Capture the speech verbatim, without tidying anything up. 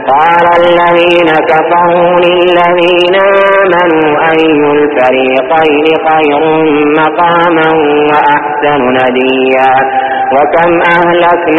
قال الذين كفروا للذين آمنوا أي الفريقين خير مقاما وأحسن نديا وكم أهلكنا